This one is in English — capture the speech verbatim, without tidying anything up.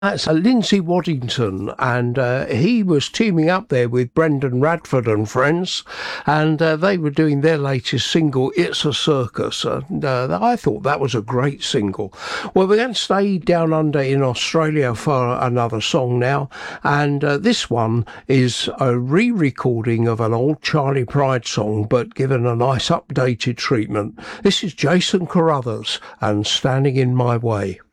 That's uh, Lindsay Waddington, and uh, he was teaming up there with Brendan Radford and friends, and uh, they were doing their latest single, It's a Circus, and uh, I thought that was a great single. Well, we're going to stay down under in Australia for another song now, and uh, this one is a re-recording of an old Charlie Pride song, but given a nice updated treatment. This is Jason Carruthers and Standing in My Way.